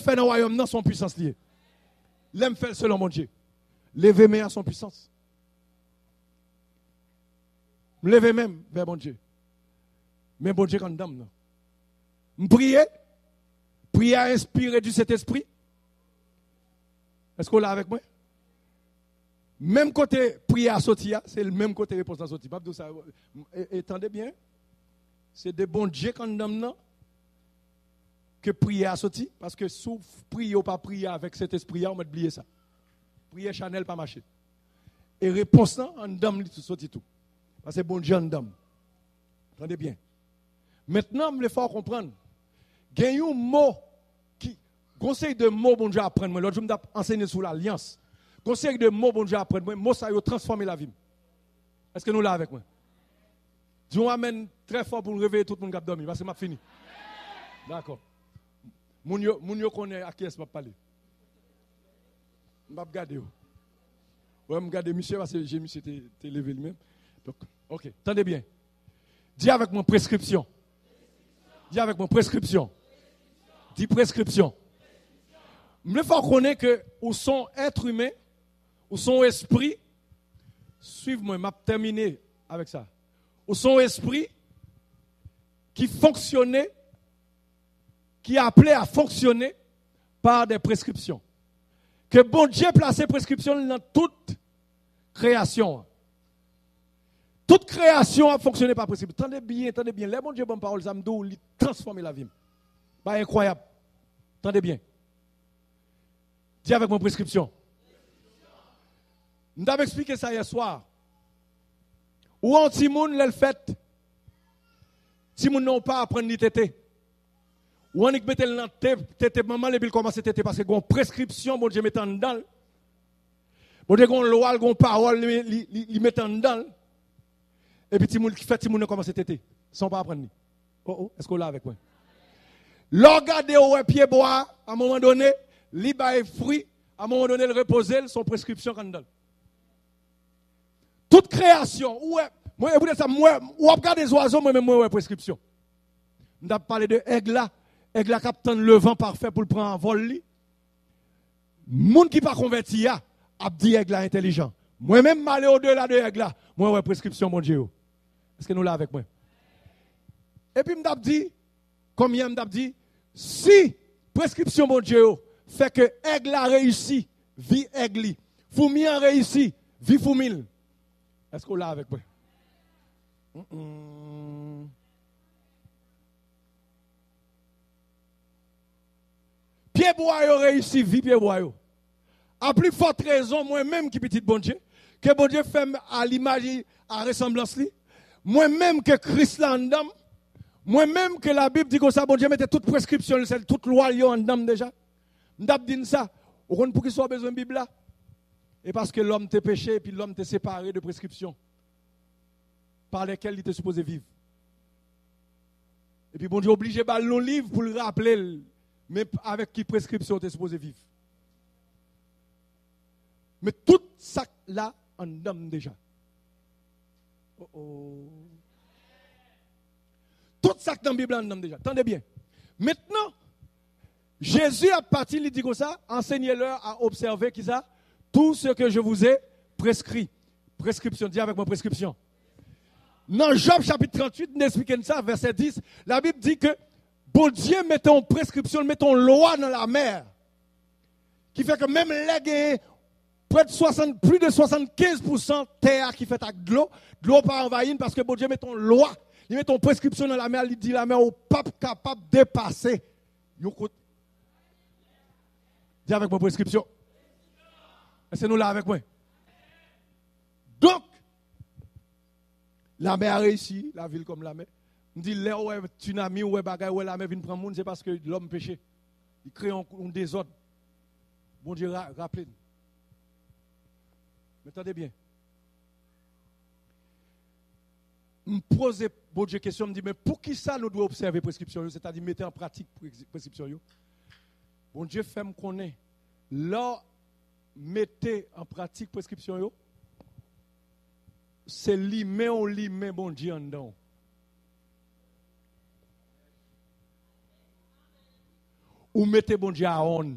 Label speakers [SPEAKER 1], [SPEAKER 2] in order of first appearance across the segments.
[SPEAKER 1] fait dans le royaume, dans son puissance liée. L'aime fait selon mon Dieu. Levez mes à son puissance. Levez même vers mon Dieu. Mais bon Dieu, quand dame, non. Prier à inspirer du Saint-Esprit. Est-ce qu'on l'a avec moi? Même côté prier à sortir, c'est le même côté réponse à sortir. Attendez bien. C'est de bon Dieu quand dame, non? Que prier à sortir. Parce que si vous priez ou pas prier avec cet esprit, on va oublier ça. Prier Chanel, pas marcher. Et réponse, non, en dame, il sortit tout. Parce que bon Dieu, en dame. Attendez bien. Maintenant, il faut comprendre. Il y a un mot qui. Conseil de mots, bon Dieu, apprendre. L'autre jour, je vais enseigner sur l'alliance. Conseil de mots, bon Dieu, apprendre. Mots, ça a transformé la vie. Est-ce que nous l'avons avec moi? Dieu amène très fort pour réveiller tout le monde qui a dormi. Parce que je fini. D'accord. Moun yo connaît à qui est-ce que je parler. Je vais regarder. Ouais, je vais regarder monsieur parce que j'ai monsieur t'es levé lui-même. Donc, ok, attendez bien. Dis avec mon prescription. Dis avec mon prescription. Dis prescription. Je faut connaître que où sont êtres humains, où sont esprits. Suivez-moi, je vais terminer avec ça. Où sont esprits qui fonctionnaient, qui appelait à fonctionner par des prescriptions. Que bon Dieu place prescriptions dans toute création. Toute création a fonctionné par prescription. Attendez bien. Les bon Dieu, bonne parole, ça me dit, il transforme la vie. Pas incroyable. Attendez bien. Dis avec mon prescription. Je vais expliquer ça hier soir. Ou un petit monde l'a fait. Si moun n'ont pas apprendre ni tété. Ou on mette dans tété maman les billes commencer tété parce que gon prescription bon Dieu mettant dedans. Bon Dieu gon loi, gon parole li mettant dedans. Et puis ti moun qui fait ti moun commencer tété sans pas apprendre ni. Oh, est-ce qu'on l'a avec moi? L'orgade ou pied bois à un moment donné, li bail fruit, à un moment donné le reposer son prescription quand dedans. Toute création, moi ou regarder des oiseaux, moi prescription. On a parlé de aigle captant le vent parfait pour le prendre en vol li. Moun qui pas converti a dit aigle intelligent. Moi même aller au-delà de aigle, moi prescription mon Dieu. Est-ce que nous là avec moi? Et puis m'd'a dit combien m'd'a dit si prescription mon Dieu fait que aigle a réussi, vie aigle. Fourmi a réussi, vie fourmile. Est-ce qu'on l'a avec moi? Pied-bois a réussi, vie pied-bois. A plus forte raison, moi-même qui petit bon Dieu, que bon Dieu fait à l'image, à ressemblance li. Moi-même que Christ là en dame. Moi-même que la Bible dit que ça, bon Dieu mettait toute prescription, toute loi en dame déjà. M'dap dit ça. Vous comprenez pour qu'il soit besoin de Bible là? Et parce que l'homme t'est péché et puis l'homme t'est séparé de prescriptions par lesquelles il était supposé vivre. Et puis bon Dieu obligé de le livre pour le rappeler, mais avec qui prescription t'es supposé vivre. Mais tout ça là en homme déjà. Tout ça dans la Bible en homme déjà. Attendez bien. Maintenant, Jésus a parti, il dit comme ça, enseignez-leur à observer qui ça? Tout ce que je vous ai prescrit. Prescription, dis avec moi prescription. Dans Job chapitre 38, nous expliquons ça, verset 10, la Bible dit que bon Dieu met en prescription, met en loi dans la mer. Qui fait que même les près de plus de 75% terre qui fait avec de l'eau pas envahir parce que bon Dieu met en loi, il met en prescription dans la mer, il dit la mer au pape capable de dépasser. Dis avec moi prescription. Est-ce que nous là avec moi? Donc, la mer a réussi, la ville comme la mer. On dit, là où tsunami, où bagaille, où la mer vient prendre monde, c'est parce que l'homme péché. Il crée un désordre. Bon Dieu, rappelez-nous. Mais attendez bien. Je me pose bon Dieu question, je me dis, mais pour qui ça nous doit observer prescription, c'est-à-dire mettre en pratique prescription? Bon Dieu fait me connaître. Là, mettez en pratique prescription, c'est limer bon Dieu en dedans. ou mettez bon Dieu à on.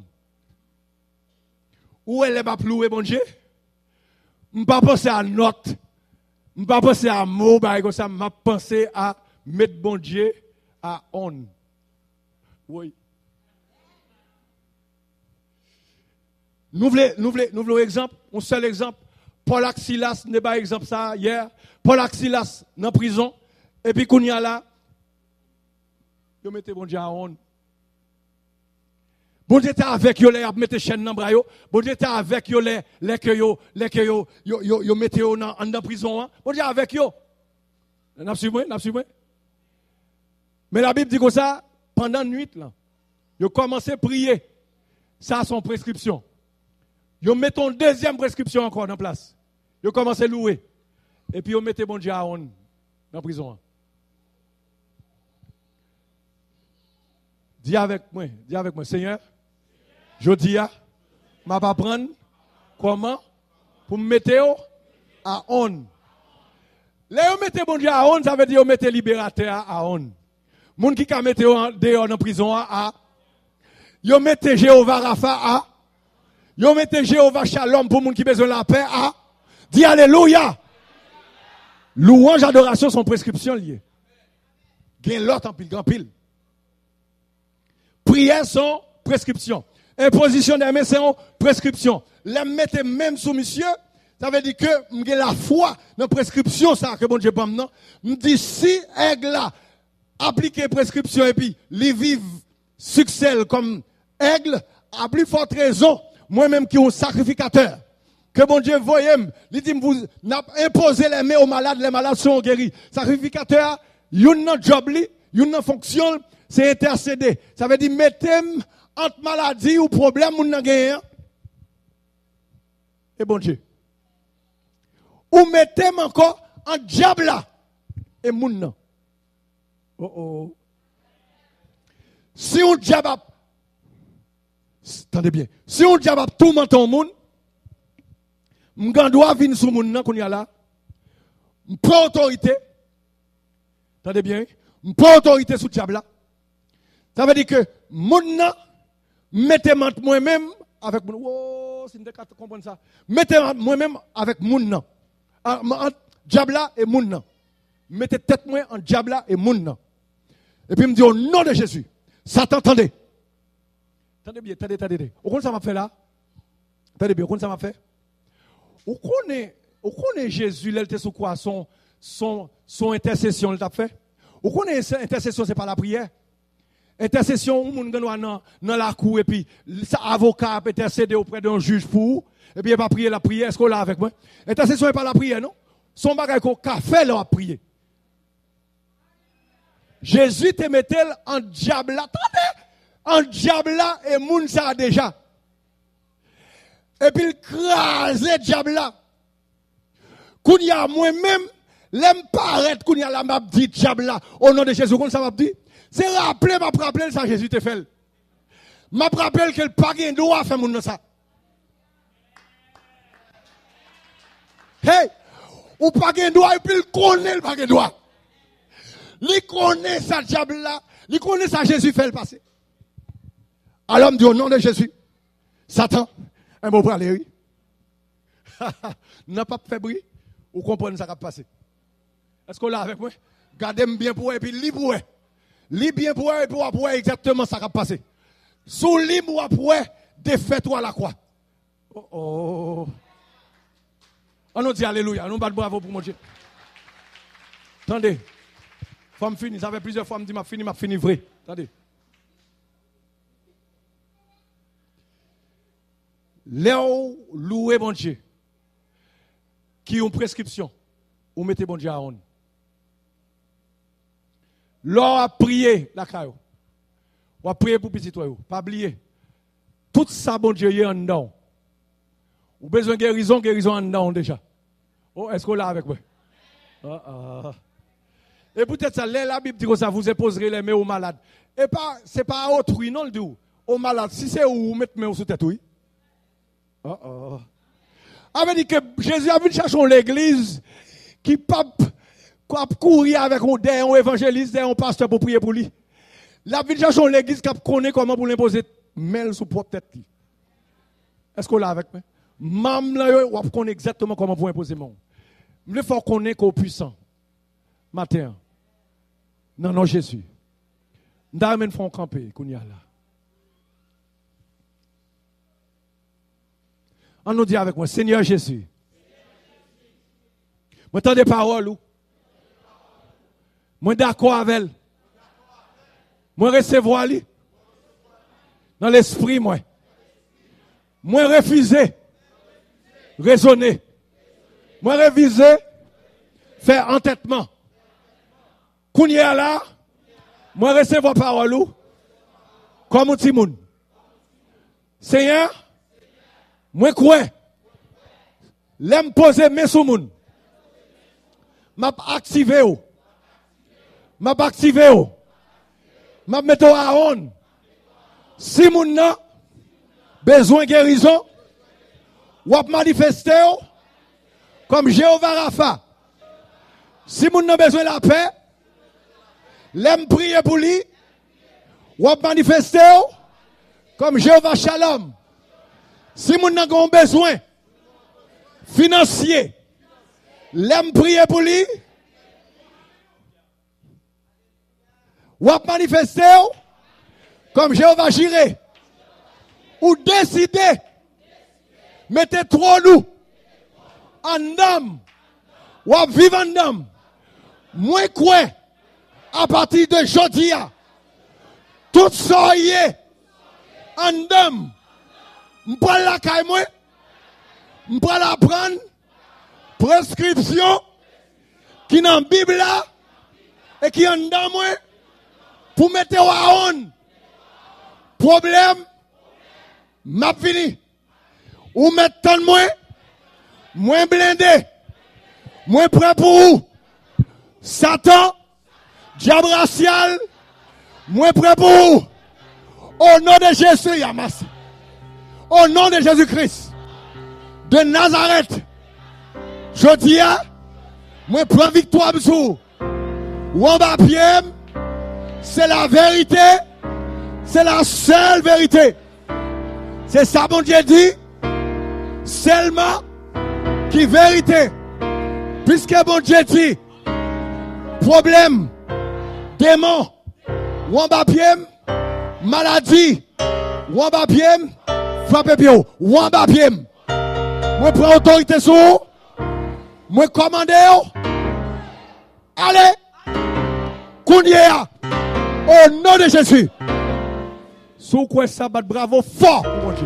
[SPEAKER 1] Ou elle est pas ploué bon Dieu. M'pas penser à note. M'pas penser à mot comme ça, m'a pensé à mettre bon Dieu à on. Oui. Nous voulons un exemple, un seul exemple. Paul Axilas n'est pas exemple ça hier. Paul Axilas dans prison et puis qu'on y a là, yo mettez bon Dieu à on. Bon Dieu était avec yo les mettez chaîne dans bras yo. Bon Dieu était avec yo les que yo mettez yo dans prison. Bon Dieu avec yo. N'a suivi. Mais la Bible dit comme ça pendant nuit là. Yo commencé à prier. Ça son prescription. Yo mettez une deuxième prescription encore en place. Yo commencé à louer. Et puis yo mettez bon Dieu à on dans prison. Dis avec moi, Seigneur, je dis à, m'a pas prendre comment pour me mettre à on. Là, vous mettez bon Dieu à on, ça veut dire vous mettez libérateur à on. Moun qui ka mettez dehors dans prison à, vous mettez Jéhovah Rapha à, vous mettez Jéhovah Shalom pour moun qui besoin de la paix à. Dis alléluia. Louange, adoration sont prescriptions liées. Gen l'autre en pile, grand pile. Prière sont prescriptions. Imposition des mains, c'est une prescription. Les mettre même sous monsieur, ça veut dire que j'ai la foi dans la prescription, ça, que bon Dieu pas maintenant. Me dit, si aigle là, appliquer prescription et puis, les vivre succès comme aigle, à plus forte raison, moi-même qui suis un sacrificateur. Que bon Dieu voyez, il dit, vous imposez les mains aux malades, les malades sont guéris. Sacrificateur, yon nan job li, yon nan fonction, c'est intercéder. Ça veut dire, mettez entre maladie ou problème, moun nan gagné. Et bon Dieu. Ou mettez encore en diable là. Et moun nan. Oh. Si on diable, attendez bien. Si on diable tout menton moun, m'gan doit venir sous moun nan qu'on y a là. M'prend autorité. Attendez bien. M'prend autorité sous diable là. Ça veut dire que moun nan mettez moi-même avec moun. Oh, si vous comprenez ça. Mettez moi-même avec moun nan. Entre diable là et moun nan. Mettez tête moi en diable là et moun nan. Et puis me dit au nom de Jésus. Satan, attendez. Attendez bien, attendez. Au compte ça m'a fait là. Attendez bien, au compte ça m'a fait. Vous connaissez Jésus, il était sous quoi son intercession, il t'a fait. Vous connaissez intercession, c'est pas la prière. Intercession, où moun dans la cour et puis l'avocat a intercédé auprès d'un juge pour vous, et puis il va prier la prière. Est-ce qu'on l'a avec moi? Intercession n'est pas la prière, non? Son bagage qu'on a fait, là, à prier. Jésus te mettait en diable là. Attendez! En diable là, et moun ça déjà. Et puis il crase le diable là. Qu'on y a moi-même, l'aime paraît qu'on y a la m'a dit diable là. Au nom de Jésus, qu'on ça m'a dit? C'est m'a rappelé ça Jésus te fait. M'a rappelé que le pas gain droit faire moun ça. Hey, ou pas gain droit et puis il connaît le pas gain droit. Il connaît ça diable là, il connaît ça Jésus fait le passé. Alors me dit au nom de Jésus, Satan, un beau bras oui. N'a pas fait bruit, ou comprenez ça qui a passé. Est-ce qu'on l'a avec moi? Gardez-moi bien pour et puis lis pour lis bien pour et pour exactement ça qui a passé. Sous lis pour défait-toi à la croix. Oh. On nous dit alléluia, nous battons bravo pour mon Dieu. Attendez. Femme fini, ça fait plusieurs fois me dit m'a fini vrai. Attendez. Léo loué bon Dieu. Qui ont prescription. Ou mettez bon Dieu à on. L'or a prié la caillou. Ou a prié pour petit toi. Pas oublier. Tout ça bon Dieu y est en dedans. Ou besoin de guérison en dedans déjà. Oh, est-ce qu'on l'a avec moi? Et peut-être ça, la Bible dit que ça vous imposerez les mains aux malades. Et pas, c'est pas à autrui, non, le dit aux malades. Si c'est où, mettez les mains sous tête, oui. Avait dit que Jésus a vu chercher l'église qui pas courir avec un évangéliste, un pasteur pour prier pour lui. La vie de Jean, l'église qui connaît comment pour l'imposer mêle sous propre tête. Est-ce qu'on l'a avec moi? Mam là, on connaît exactement comment pour imposer mon. Il faut connaître qu'au puissant. Matin. Non, non, Jésus. Nous avons fait camper, qu'on y a là. On nous dit avec moi, Seigneur Jésus. Moi, j'entends des paroles. Moi, d'accord avec elle. Moi, recevoir lui. Dans l'esprit, moi. Moi, refuser. Raisonner. Moi, réviser. Faire entêtement. Qu'on y a là. Moi, recevoir parole. Comme un petit monde. Seigneur. Moi, quoi? L'aime poser mes sous moun. M'a activé. M'a activé. M'a mettre à on. Si moun nan besoin de guérison, ou a manifesté comme Jéhovah Rapha. Si moun nan besoin de la paix, l'aime prier pour lui, ou a manifesté comme Jéhovah Shalom. Si moun nan gon besoin financier, l'aime prier pour lui, ou a manifesté comme Jéhovah Jireh, ou décider, mettez trop nous en dame, ou à vivre en dame, moins quoi, à partir de jeudi, tout ça y est, en dame, m'prends la caille moi, m'prends la prendre, prescription, qui dans la Bible là, et qui en dame moi, pour mettre à on. Problème, m'a fini. Ou mettre moins blindé, moins prêt pour vous. Satan, diable racial, moins prêt pour vous. Au nom de Jésus, Yamas. Au nom de Jésus-Christ, de Nazareth, je dis, moi prends victoire sur ou en bas pied, c'est la vérité. C'est la seule vérité. C'est ça, mon Dieu dit. Seulement qui vérité. Puisque mon Dieu dit, problème, démon, ou en bas pied, maladie, ou en bas pied, frappe pied, ou en bas pied. Moi prends autorité sur vous. Moi commande. Allez. Kounia. Au nom de Jésus. Sous quoi ça bat bravo fort pour mon Dieu.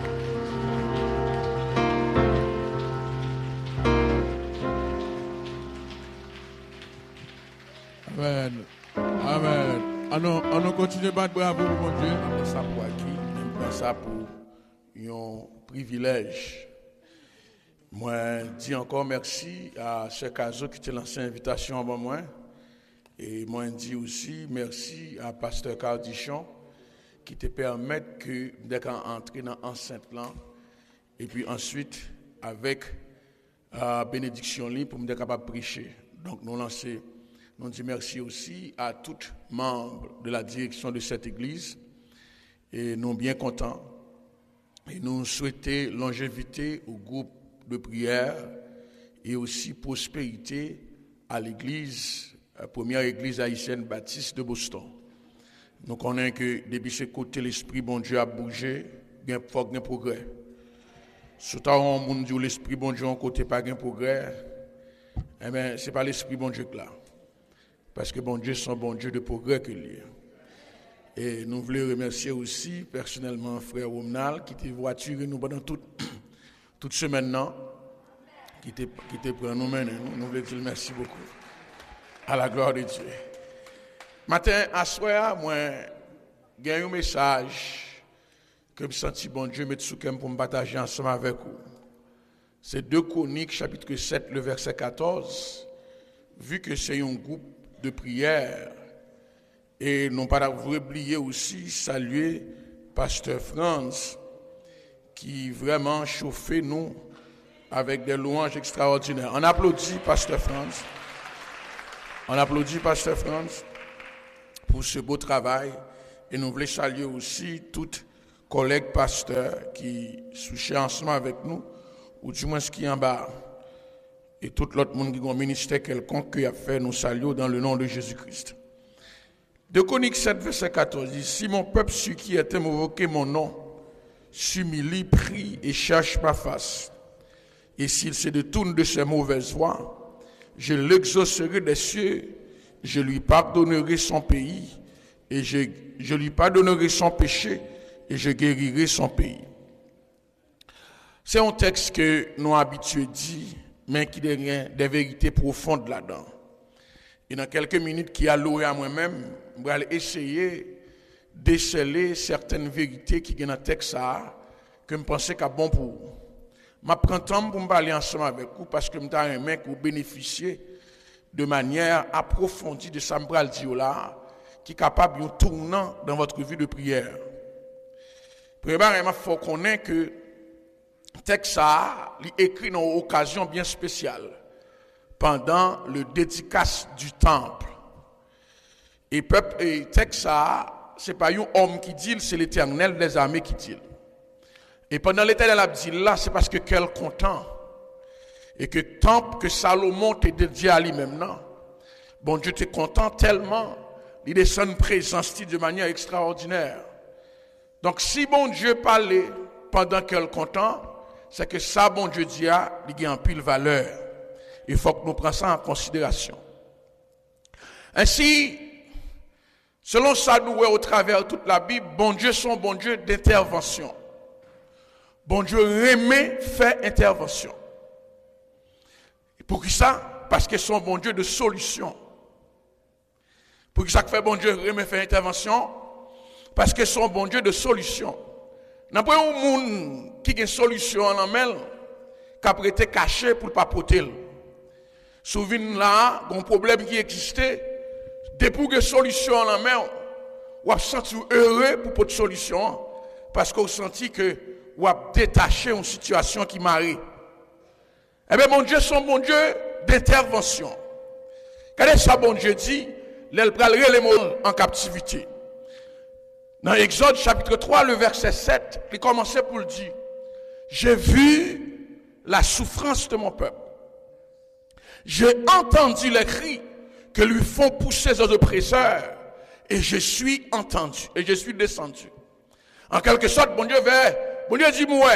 [SPEAKER 2] Amen. Amen. On continue à battre bravo pour mon Dieu. On ça pour qui? On ça pour un privilège. Moi, dis encore merci à ce Caso qui t'a lancé l'invitation avant moi. Et moi, dis aussi merci à Pasteur Cardichon qui te permet que dès qu'on entre dans l'enceinte là, et puis ensuite avec bénédiction libre pour me être capable de prêcher. Donc nous lancer, nous disons merci aussi à tous les membres de la direction de cette église et nous sommes bien contents et nous souhaitons longévité au groupe de prière et aussi prospérité à l'église, première église haïtienne baptiste de Boston. Nous connaissons que depuis ce côté, l'Esprit bon Dieu a bougé, il y a un progrès. Surtout on monde dit l'Esprit bon Dieu en côté pas un progrès, eh bien, ce n'est pas l'Esprit bon Dieu là. Parce que bon Dieu, c'est un bon Dieu de progrès que lui. Et nous voulons remercier aussi personnellement frère Romnal qui était voituré nous pendant toute semaine là, qui était prêt nous mener. Nous voulons dire merci beaucoup. À la gloire de Dieu. Matin, à soir, moi, j'ai un message que je sens bon Dieu met sous pour me partager ensemble avec vous. C'est 2 Chroniques, chapitre 7, le verset 14. Vu que c'est un groupe de prière, et non pas oublier aussi saluer Pasteur Franz, qui vraiment chauffait nous avec des louanges extraordinaires. On applaudit Pasteur Franz. On applaudit Pasteur Franz pour ce beau travail. Et nous voulons saluer aussi toutes collègues pasteurs qui sont ensemble avec nous, ou du moins qui en bas, et tout l'autre monde qui a un ministère quelconque qui a fait, nous saluons dans le nom de Jésus-Christ. 2 Chroniques 7, verset 14 dit, si mon peuple su qui était m'invoquer mon nom, s'humilie, prie et cherche ma face, et s'il se détourne de ses mauvaises voies, je l'exaucerai des cieux, je lui pardonnerai son pays, et je lui pardonnerai son péché, et je guérirai son pays. C'est un texte que nous habitués dit, mais qui a des vérités profondes là-dedans. Et dans quelques minutes qui a loué à moi-même, je vais essayer de déceler certaines vérités qui sont dans le texte que je pensais qu'il est bon pour vous. Je prends le temps pour me parler ensemble avec vous parce que je veux que vous bénéficiez de manière approfondie de ça que je vais là, qui est capable de tourner dans votre vie de prière. Premièrement, il faut connaître que le texte est écrit dans une occasion bien spéciale, pendant le dédicace du temple. Et le texte, ce n'est pas un homme qui dit, c'est l'Éternel des armées qui dit. Et pendant l'Éternel a dit là, c'est parce que quel content. Et que le temple que Salomon t'a dédié à lui-même, non. Bon Dieu t'est content tellement, il descend présence de manière extraordinaire. Donc si bon Dieu parlait pendant quel content, c'est que ça, bon Dieu dit, il y a un pile valeur. Il faut que nous prenions ça en considération. Ainsi, selon ça, nous voyons au travers de toute la Bible, bon Dieu son bon Dieu d'intervention. Bon Dieu remet faire intervention. Et pour qui ça? Parce que son bon Dieu de solution. Pour qui ça fait bon Dieu remet faire intervention? Parce que son bon Dieu de solution. N'a pas un monde qui a une solution en main, qui a été caché pour ne pas porter. Souvenez là, un problème qui existait, depuis que solution en main, vous avez senti heureux pour votre solution, parce que vous senti que vous avez détaché une situation qui m'arrive. Eh bien, mon Dieu, son bon Dieu d'intervention. Regardez ça, bon Dieu dit, l'elle prendrait les mots en captivité. Dans Exode chapitre 3, le verset 7, il commençait pour le dire, j'ai vu la souffrance de mon peuple. J'ai entendu les cris que lui font pousser aux oppresseurs, et je suis entendu, et je suis descendu. En quelque sorte, bon Dieu dit, moi,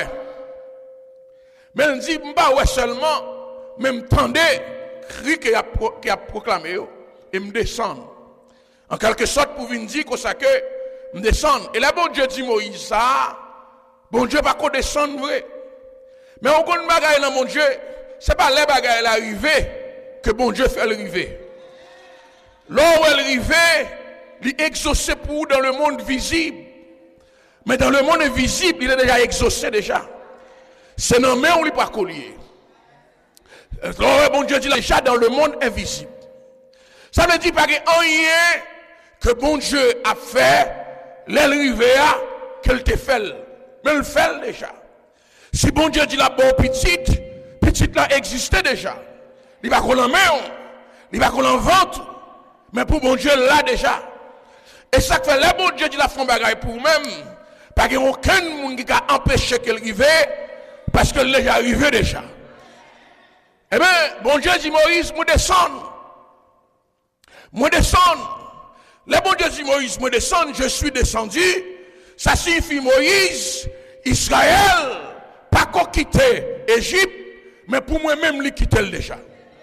[SPEAKER 2] mais il dit, ouais seulement, mais m'tendez, cri qu'il a proclamé, et me descendre. En quelque sorte, pour venir dire que me descendre. Et là, bon Dieu dit Moïse, ça, bon Dieu va qu'on descendre, vrai. Mais on connaît bagaille dans mon Dieu, c'est pas les bagailles arrivées que bon Dieu fait arriver. Là où elle arrivait, il exaucé pour vous dans le monde visible. Mais dans le monde invisible, il est déjà exaucé déjà. C'est dans main où il n'est pas collier. Là, bon Dieu dit déjà dans le monde invisible. Ça ne dit pas qu'il y a rien que bon Dieu a fait, l'arrivée qu'elle te fait. Mais elle fait déjà. Si bon Dieu dit la bonne petite là existait déjà. Il va qu'on en main, il va qu'on en vente. Mais pour bon Dieu là déjà. Et ça fait là bon Dieu dit la fond bagaille pour même. Parce qu'il n'y a aucun monde qui a empêché qu'elle arrive. Parce qu'elle est arrivée déjà. Eh bien, bon Dieu dit Moïse, moi descends. Moi descends. Le bon Dieu dit Moïse, moi descends, je suis descendu. Ça signifie Moïse, Israël, pas qu'on quitter Égypte, mais pour moi-même, il quitte déjà.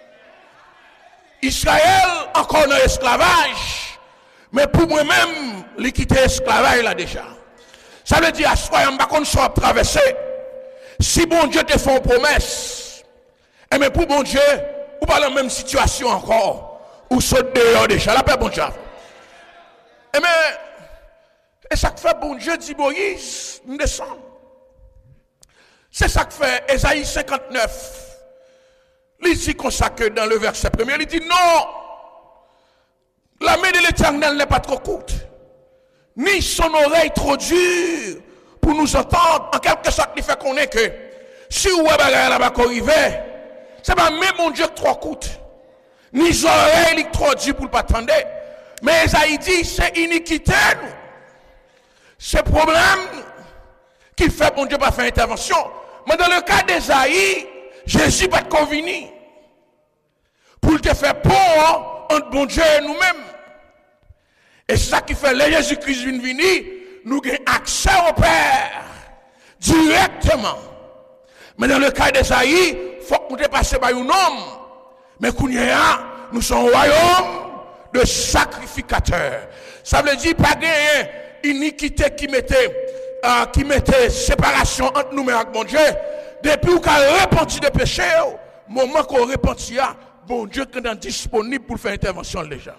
[SPEAKER 2] Israël, encore dans l'esclavage, mais pour moi-même, il quitte l'esclavage là déjà. Ça veut dire, à soi, on va soit traversé. Si bon Dieu te fait une promesse, et mais pour bon Dieu, ou pas la même situation encore, ou saute dehors déjà, la paix bon Dieu. Et mais, et ça que fait bon Dieu dit Moïse, nous descendons. C'est ça que fait Ésaïe 59. Il dit comme ça que dans le verset premier, il dit non, la main de l'Éternel n'est pas trop courte, ni son oreille trop dure pour nous entendre. En quelque sorte, il fait qu'on est que si vous avez là-bas arrivé, c'est pas même mon Dieu trop courte, ni son oreille trop dure pour ne pas attendre. Mais Esaïe dit, c'est iniquité, nous. C'est problème qui fait bon Dieu pas faire intervention. Mais dans le cas d'Esaïe, Jésus pas de convenir. Pour te faire pont entre bon Dieu et nous-mêmes. Et c'est ça qui fait que Jésus-Christ vient venir, nous avons accès au Père directement. Mais dans le cas d'Esaïe, il faut que nous passions par un homme. Mais nous sommes un royaume de sacrificateurs. Ça veut dire pas gagner iniquité qui mettait séparation entre nous et mon Dieu. Depuis qu'on a repenti de péché, au moment qu'on repentit, bon Dieu est disponible pour faire intervention déjà.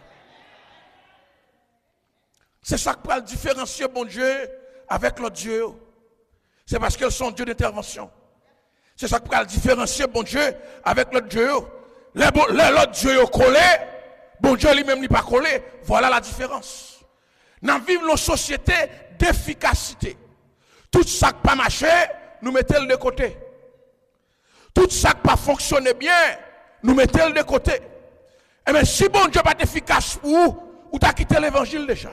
[SPEAKER 2] C'est ça qui peut le différencier bon Dieu avec l'autre Dieu. C'est parce qu'ils sont Dieu d'intervention. C'est ça qui peut le différencier bon Dieu avec l'autre Dieu. L'autre Dieu est collé, bon Dieu lui-même n'est pas collé. Voilà la différence. Nous vivons une société d'efficacité. Tout ça qui pas marché, nous mettons de côté. Tout ça qui pas fonctionné bien, nous mettons de côté. Et bien si bon Dieu n'est pas efficace pour vous, ou t'as quitté l'évangile déjà.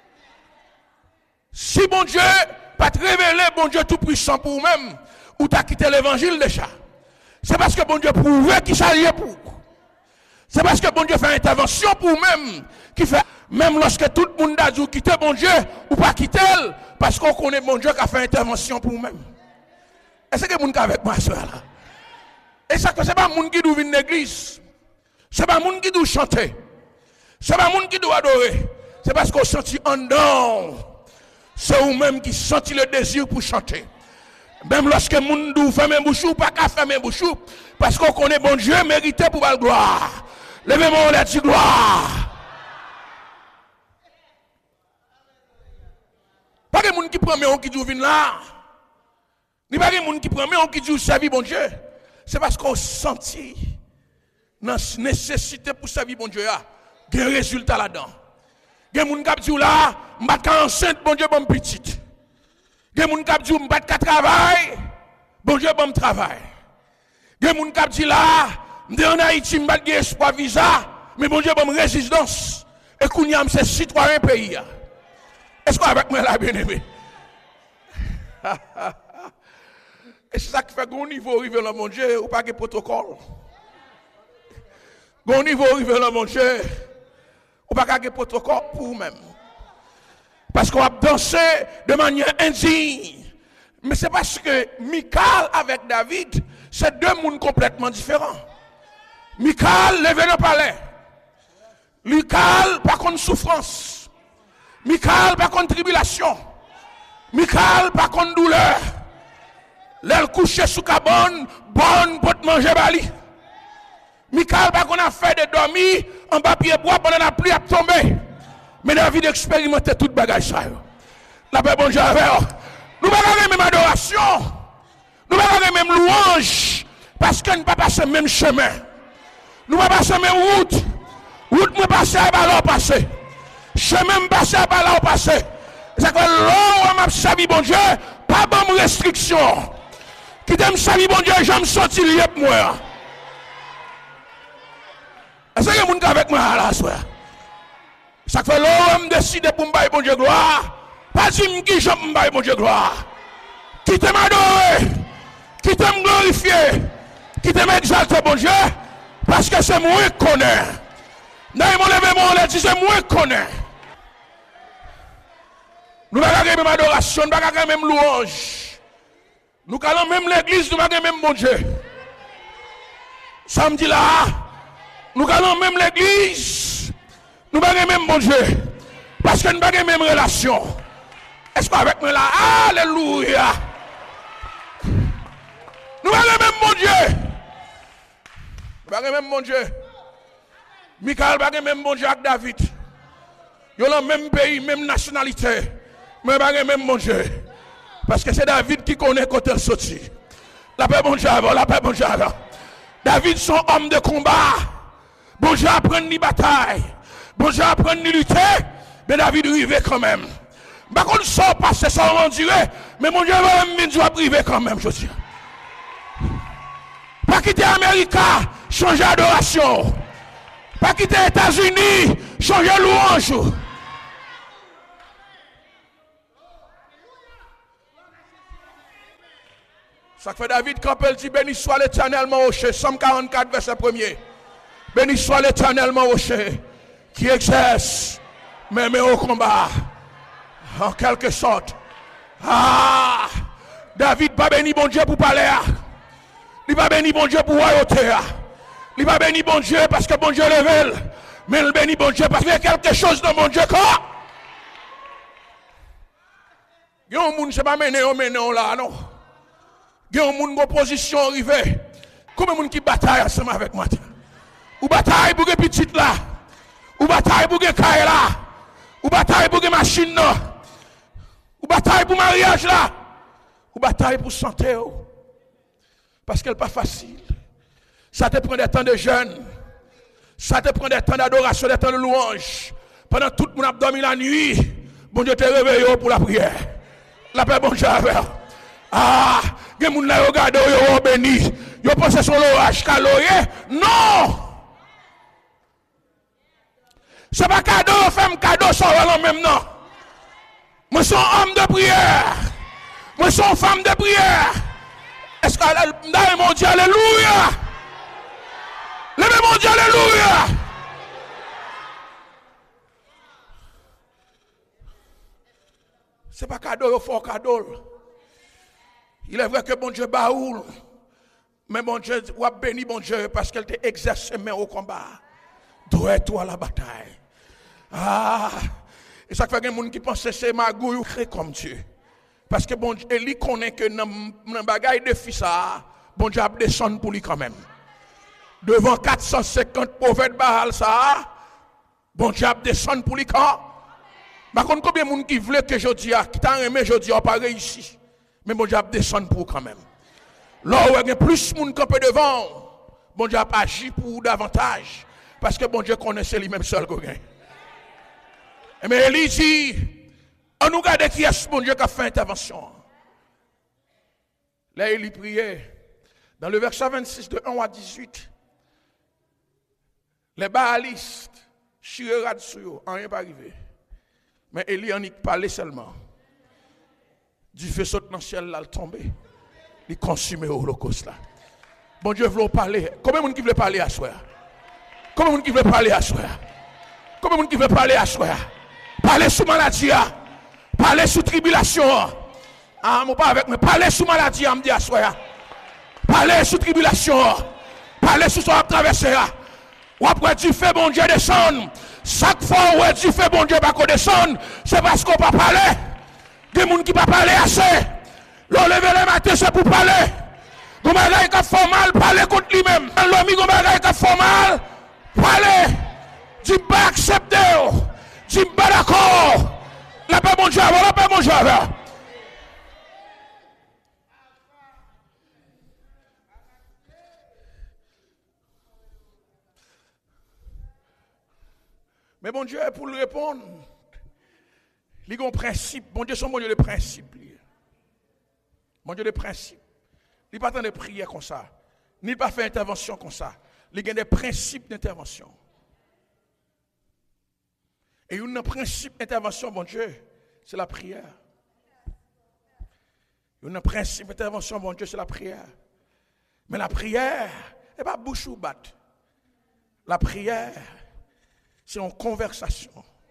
[SPEAKER 2] Si bon Dieu pas te révéler, bon Dieu tout puissant pour vous-même, ou t'as quitté l'évangile déjà. C'est parce que bon Dieu prouve qu'il s'allie pour. C'est parce que bon Dieu fait intervention pour vous-même, qui fait, même lorsque tout le monde a dit quitter bon Dieu, ou pas quitter, parce qu'on connaît bon Dieu qui a fait intervention pour vous-même. Est-ce que vous êtes avec moi, soeur là? Et ça, c'est pas le monde qui doit venir à l'église. C'est pas le monde qui doit chanter. C'est pas le monde qui doit adorer. C'est parce qu'on sentit en dedans. C'est vous-même qui sentit le désir pour chanter. Même lorsque le monde ferme un bouchou, pas qu'à fermer un bouchou. Parce qu'on connaît bon Dieu mérité pour la gloire. Levez-moi, on a dit gloire. Pas de monde qui prend mais on qui dit vient là. Ni pas de monde qui prend mais on qui dit servir bon Dieu. C'est parce qu'on sentit dans nécessité pour servir bon Dieu. Il y a un résultat là-dedans. Il y a des gens qui disent là, je ne suis pas enceinte, bon Dieu, bon petite. Il y a des gens qui disent je ne suis pas travail, bon Dieu, bon travail. Il y a des gens qui disent là, je suis en Haïti, je ne suis pas espoir visa, mais bon Dieu, bon résidence. Et qu'on y a c'est citoyen pays. Est-ce qu'on est avec moi là, bien aimé? Et c'est ça qui fait qu'au niveau arrivé là, mon Dieu, ou pas de protocole. Au niveau arrivé là, mon Dieu, ou pas de protocole pour vous-même. Parce qu'on a dansé de manière indigne. Mais c'est parce que Michal avec David, c'est deux mondes complètement différents. Michal levé le palais. Michal par contre souffrance. Michal par contre tribulation. Michal par contre douleur. L'elle couché sous cabane, bonne pour te manger bali. Michal par contre a fait de dormir en papier bois pendant la pluie a tombé. Mais David expérimentait toute bagage ça. La paix bon Dieu avec. Nous pas la même adoration. Nous pas la même louange parce que nous pas passer le même chemin. Nous pas passer la même route. Route nous passer à ballon passer. Chemin passer à ballon passer. C'est que l'homme m'a servi bon Dieu, pas bonne restriction. Qui t'aime servi bon Dieu, j'aime sortir lié pour moi. Est-ce que vous êtes avec moi là, soeur? Ça fait l'homme décide pour me bailler bon Dieu gloire. Pas dire qui j'aime me bailler bon Dieu gloire. Qui t'aime adorer, qui t'aime glorifier, qui t'aime exalter bon Dieu, parce que c'est moi qui connais. Dans mon événement, on a dit c'est moi qui connais. Nous n'avons pas la même adoration, nous n'avons pas la même louange. Nous allons même l'église, nous n'avons pas même bon Dieu. Samedi là, nous allons même l'église, nous n'avons pas même bon Dieu. Parce que nous n'avons pas même relation. Est-ce qu'avec moi là, alléluia. Nous n'avons pas même bon Dieu. Nous n'avons pas même bon Dieu. Michal n'a pas même bon Dieu avec David. Ils ont le même pays, même nationalité. Mais pas même mon Dieu. Parce que c'est David qui connaît quand elle sortit. La paix bon Dieu avant, la paix bon Dieu avant. David son homme de combat. Bon Dieu apprend ni bataille. Bon Dieu apprend ni lutter. Mais David arrivait quand même. Par contre, ça passe, ça on dirait. Mais mon Dieu va même Dieu privé quand même, je dis. Pas quitter l'Amérique, changer d'adoration. Pas quitter les États-Unis, changer louange. Ça fait David quand il dit béni soit l'Éternel mon rocher, Somme 44 verset 1er. Béni soit l'Éternel mon rocher qui exerce mes mains au combat. En quelque sorte. Ah, David pas béni bon Dieu pour parler. Il pas béni bon Dieu pour royauté. Il pas béni bon Dieu parce que bon Dieu révèle. Mais il béni bon Dieu parce qu'il y a quelque chose dans mon Dieu quoi. Il y a un monde qui ne pas mener là non. Il y a un monde en position arrivée. Combien de monde qui bataille ensemble avec moi? Ou bataille pour les petites là. Ou bataille pour les cailles là. Ou bataille pour les machines là. Ou bataille pour le mariage là. Ou bataille pour santé. Parce qu'elle n'est pas facile. Ça te prend des temps de jeûne. Ça te prend des temps d'adoration, des temps de louange. Pendant tout le monde a dormi la nuit. Bon Dieu te réveille pour la prière. La paix, bon Dieu. Ah, il y a des gens qui regardent, ils sont bénis. Ils pensent que c'est l'orage caloré. Non! Ce n'est pas cadeau, femme cadeau, ça va même non. Moi, je suis homme de prière. Moi, je suis femme de prière. Est-ce que mon Dieu, alléluia? Levez mon Dieu, alléluia! Ce n'est pas cadeau, il faut cadeau. Il est vrai que bon Dieu baoule. Mais bon Dieu, ou a béni bon Dieu parce qu'elle t'a exercé main au combat. Dois-toi à la bataille. Ah! Et ça fait que les gens qui pensent que c'est magouille comme Dieu. Parce que bon Dieu, il connaît que dans le bagage de fils, bon Dieu a descendu pour lui quand même. Devant 450 prophètes Baal, ça, bon Dieu a descendu pour lui quand. Par contre, combien de gens qui veulent que je dise, qui t'a aimé, je dis, pas réussi. Mais bon Dieu a descendu pour quand même. Là où il y a plus de monde campé devant, bon Dieu a agi pour davantage. Parce que bon Dieu connaissait lui-même seul. Mais Élie dit, on nous regarde qui est bon Dieu qui a fait intervention. Là, il priait. Dans le verset 26 de 1 à 18, les baalistes chirèrent sur eux, rien pas arrivé. Mais Élie en y parlait seulement. Du feu saute dans le ciel, là, tombé. Il consume l'holocauste là. Bon Dieu veut parler. Combien de monde qui veut parler à soi? Combien de monde qui veut parler à soi? Combien de monde qui veut parler à soi? Parler sous maladie. Parler sous tribulation. Ah, mon pas avec moi. Parler sous maladie, on me dit à soi. Parler sous tribulation. Parler sous son traversée. Ou après tu fais bon Dieu descendre. Chaque fois où tu fais bon Dieu pas qu'on descendre, c'est parce qu'on ne peut pas parler. Des gens qui ne peuvent pas parler assez. L'on lève le matin, c'est pour parler. Vous m'avez qui fait mal, parler contre lui-même. L'homme qui m'avez fait mal, parler. Dis pas accepter. Dis pas d'accord. La paix mon Dieu, la paix mon Dieu. Mais bon Dieu, pour le répondre, il y a un principe. Bon Dieu, son bon Dieu de principe. Bon Dieu de principe. Il n'y a pas tant de prières comme ça. Ni pas faire intervention comme ça. Il y a des principes d'intervention. Et il y a un principe d'intervention, bon Dieu, c'est la prière. Il y a un principe d'intervention, bon Dieu, c'est la prière. Mais la prière, n'est pas bouche ou batte. La prière, c'est en conversation.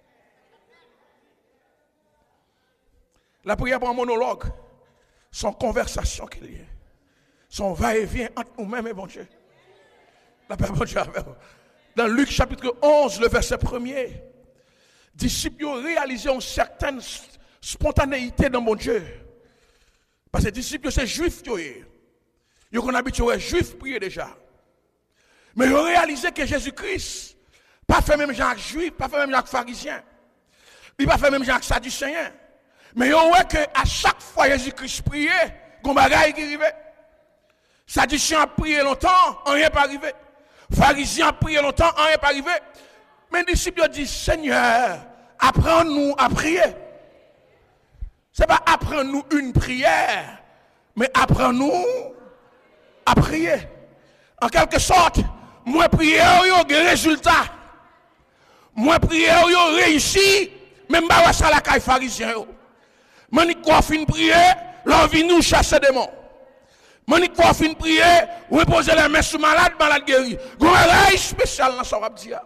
[SPEAKER 2] La prière pour un monologue, c'est en conversation qu'il y a. Son va-et-vient entre nous-mêmes et bon Dieu. La paix, bon Dieu. Dans Luc chapitre 11, le verset 1er, disciples ont réalisé une certaine spontanéité dans mon Dieu. Parce que les disciples, c'est juifs. Ils ont habitué aux juifs prier déjà. Mais ils ont réalisé que Jésus-Christ, pas fait même genre juif, pas fait même genre pharisien. Il pas fait même genre sadducéen. Mais ils ont vu qu'à chaque fois Jésus-Christ priait, il y a des bagailles qui arrivaient. Sadducéen a prié longtemps, rien n'est pas arrivé. Pharisien a prié longtemps, rien n'est pas arrivé. Mais les disciples ont dit, Seigneur, apprends-nous à prier. Ce n'est pas apprends-nous une prière, mais apprends-nous à prier. En quelque sorte, moi prière, il y a des résultats. Moi prière yo réussi, même pas ça la caille pharisien yo. Manik quoi fin prier, l'envie nous chasser démon. Manik quoi fin prier, reposer les mains sur malade, malade guéri. Gouvernail spécial dans ça va dire.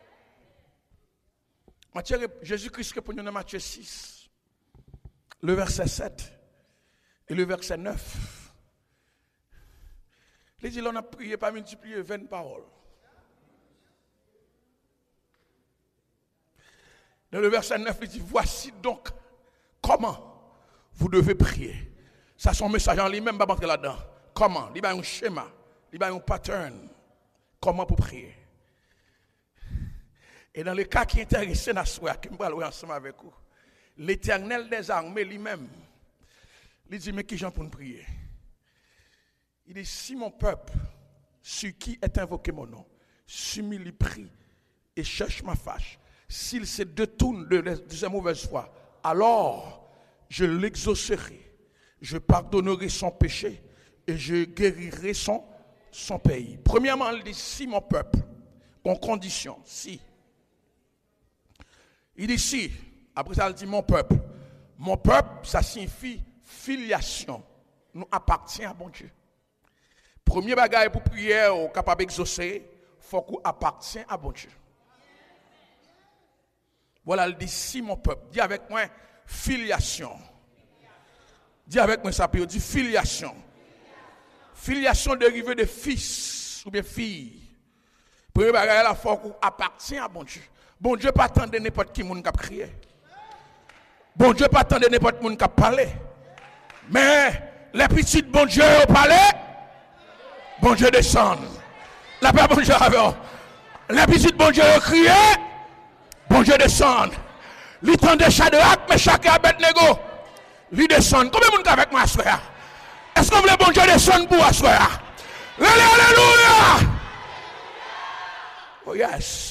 [SPEAKER 2] Jésus-Christ répond dans Matthieu 6, le verset 7 et le verset 9. Il dit, on a prié pas multiplier 20 paroles. Dans le verset 9, il dit, voici donc comment vous devez prier. Ça, son message en lui-même, pas rentrer là-dedans. Comment? Il y a un schéma, il y a un pattern. Comment pour prier? Et dans le cas qui intéresse la soirée, qui me parle ensemble avec vous, l'Éternel des armées lui-même, il dit, mais qui j'en pour prier? Il dit, si mon peuple, sur qui est invoqué mon nom, s'humilie, prie et cherche ma face, s'il se détourne de sa mauvaise foi, alors je l'exaucerai, je pardonnerai son péché et je guérirai son pays. Premièrement, il dit, si mon peuple, en condition, si. Il dit si, après ça il dit mon peuple, ça signifie filiation, nous appartient à bon Dieu. Premier bagage pour prier, ou capable d'exaucer, il faut qu'on appartient à bon Dieu. Voilà, il dit si mon peuple, dis avec moi filiation. Dis avec moi ça, il dit filiation. Filiation dérivée de fils ou bien fille. Premier bagage là, il faut qu'on appartient à bon Dieu. Bon Dieu pas attendre n'importe qui moun k'ap crier. Bon Dieu pas attendre n'importe moun k'ap parler. Mais les petits bon Dieu au parler, bon Dieu descend. La paix bon Dieu avec. Les petits bon Dieu crier, bon Dieu descend. Li tande Shadrach, Meshach et Abednego. Li descend. Combien moun avec moi soir? Est-ce que vous voulez bon Dieu descendre pour soir? Alléluia! Oh yes.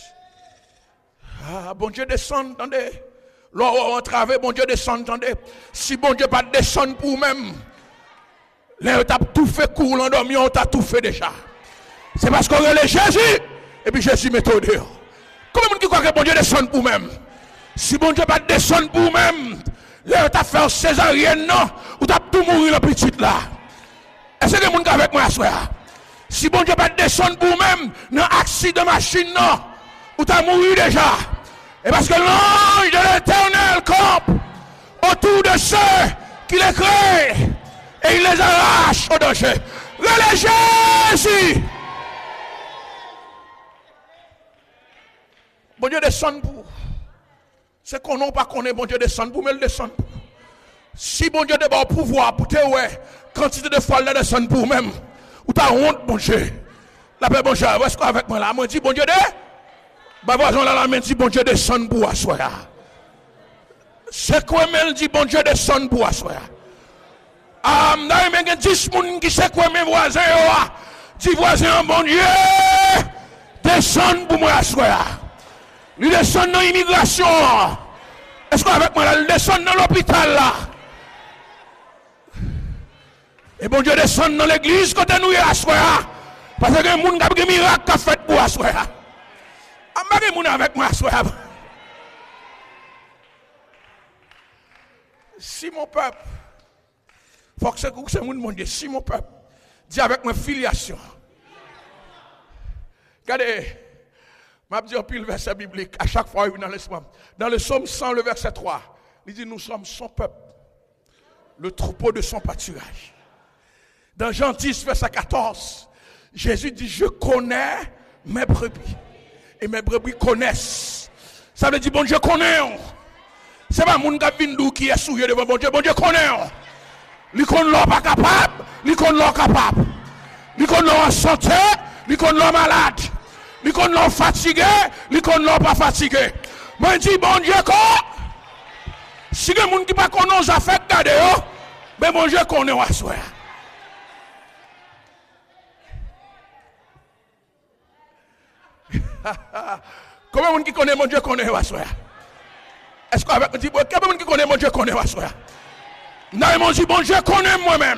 [SPEAKER 2] Ah, bon Dieu descend, attendez. L'on travaille, bon Dieu descend, attendez. Si bon Dieu pas descendre pour vous-même, là, on t'a tout fait court, l'endormi, on t'a tout fait déjà. C'est parce qu'on relève Jésus, et puis Jésus met au dehors. Comment on dit que bon Dieu descend pour vous-même? Si bon Dieu pas descendre pour vous-même, là, on t'a fait césarienne, non, ou t'a tout mourir, la petite là. Est-ce que vous êtes avec moi, soeur? Si bon Dieu pas descendre pour vous-même, dans accident de machine, non, ou t'as mouru déjà. Et parce que l'ange de l'Éternel campe autour de ceux qui les créent et il les arrache au danger. Relève Jésus. Bon Dieu descend pour. C'est qu'on n'a pas connaît bon Dieu descend pour, mais il descend pour. Si bon Dieu a le pouvoir pour te ouais, quantité de fois il descend pour même, ou t'as honte bon Dieu. La paix bon Dieu, est-ce qu'avec moi là, moi dis bon Dieu de. Bah voisin là la main dit bon Dieu descend pour assoir. C'est quoi même dit bon Dieu descend pour assoir. Ah, n'a même 10 personnes qui sait quoi mes voisins dit voisin bon Dieu descend pour moi assoir. Il descend dans l'immigration. Est-ce qu'avec moi là il descend dans l'hôpital là. Et bon Dieu descend dans l'église quand nous y assoir parce que monde qui a des miracles fait pour assoir. Amène moun avec moi soir. Si mon peuple, faut que c'est mon Dieu, si mon peuple, dis avec moi filiation. Regardez, m'a dit un pile verset biblique à chaque fois dans l'esprit. Dans le psaume 100, le verset 3, il dit nous sommes son peuple, le troupeau de son pâturage. Dans Jean 10, verset 14, Jésus dit je connais mes brebis. Et mes brebis connaissent. Ça veut dire bon Dieu connaît. C'est pas mon gars qui est souillé devant bon Dieu. Bon Dieu connaît. Lui connaît l'homme pas capable. Lui connaît l'homme capable. Lui connaît l'homme en santé. Lui connaît l'homme malade. Lui connaît l'homme fatigué. Lui connaît l'homme pas fatigué. Moi je dis bon Dieu quoi. Si les gens qui pas connaissent ça fait garder mais bon Dieu connaît à soi. Comment on qui connaît mon Dieu connaît à soi? Est-ce qu'avec dit comment on qui connaît mon Dieu connaît à soi? Non, mon Dieu, bon Dieu connaît moi-même.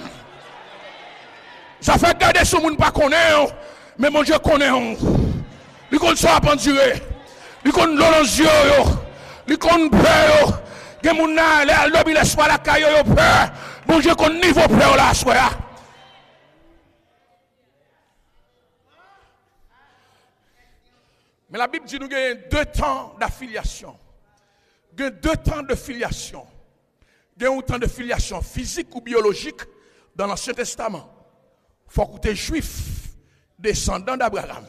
[SPEAKER 2] Ça fait garder ce monde pas connaît, mais mon Dieu connaît. Lui connaît ça à pendurer. Il connaît l'eau dans les yeux. Il connaît peur. Il connaît l'objet l'espoir la caille yo peur. Bon Dieu connaît niveau peur là soya. Mais la Bible dit nous avons 2 temps d'affiliation. Nous avons 2 temps de filiation. Nous avons un temps de filiation physique ou biologique dans l'Ancien Testament. Il faut que tu es juif, descendant d'Abraham.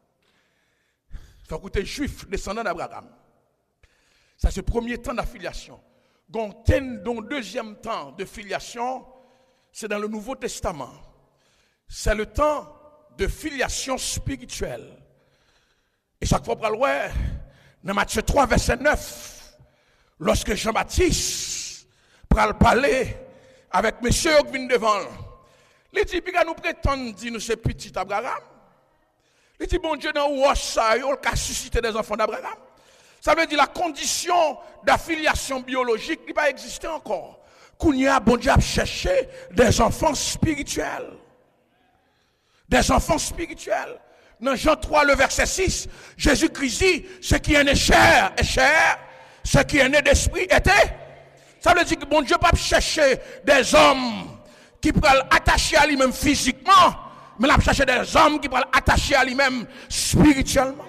[SPEAKER 2] Il faut que tu es juif, descendant d'Abraham. Ça, c'est le premier temps d'affiliation. Donc, le deuxième temps de filiation, c'est dans le Nouveau Testament. C'est le temps de filiation spirituelle. Et ça, il faut prendre dans Matthieu 3, verset 9, lorsque Jean-Baptiste parler avec monsieur qui vient devant, il dit, puis nous prétendons dire nous c'est petit Abraham. Il dit, bon Dieu, dans le ça, il a suscité des enfants d'Abraham. Ça veut dire la condition d'affiliation biologique n'est pas existé encore. Qu'on y a, bon Dieu, a cherché des enfants spirituels. Des enfants spirituels. Dans Jean 3, le verset 6, Jésus-Christ dit, ce qui est né chair est chair, ce qui est né d'esprit était. Ça veut dire que bon Dieu ne peut pas chercher des hommes qui peuvent attacher à lui-même physiquement, mais il va chercher des hommes qui peuvent attacher à lui-même spirituellement.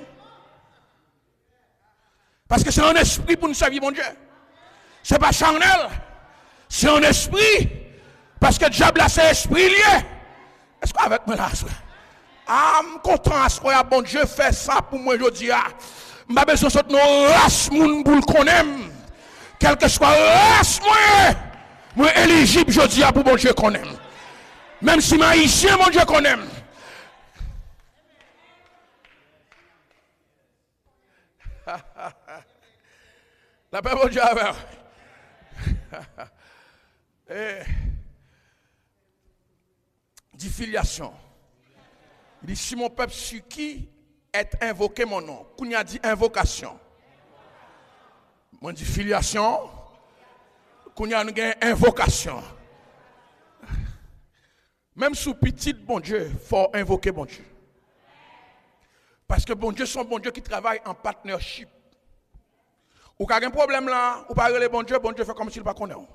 [SPEAKER 2] Parce que c'est un esprit pour nous servir, mon Dieu. Ce n'est pas charnel, c'est un esprit. Parce que le diable, c'est esprit lié. Est-ce qu'avec moi là, ah, je suis content à ce que bon Dieu fait ça pour moi aujourd'hui. Je n'ai pas besoin de nos races pour le connaître. Quel que soit la race, moi éligible aujourd'hui pour bon Dieu qu'on aime. Même si je suis haïtien, mon Dieu qu'on aime. La paix, mon Dieu, avec. Dit filiation. Il dit, si mon peuple sur qui est invoqué mon nom. Qu'on a dit invocation. Moi, dit filiation. Qu'on a une invocation. Même sous petit bon Dieu, il faut invoquer bon Dieu. Parce que bon Dieu, c'est un bon Dieu qui travaille en partnership. Ou qu'il y a un problème là, ou pas les bon Dieu fait comme s'il ne connaît pas.